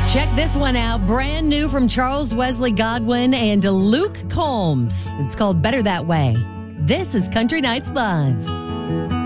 Check this one out. Brand new from Charles Wesley Godwin and Luke Combs. It's called Better That Way. This is Country Nights Live.